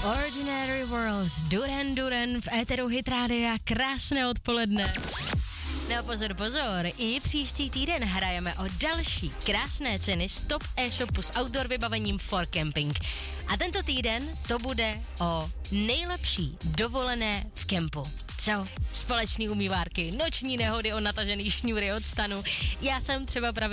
Ordinary Worlds, Duran Duran v éteru Hit Rádia, krásné odpoledne. No pozor, pozor, i příští týden hrajeme o další krásné ceny z top e-shopu s outdoor vybavením for camping. A tento týden to bude o nejlepší dovolené v kempu. Co? Společný umývárky, noční nehody o natažený šňůry od stanu. Já jsem třeba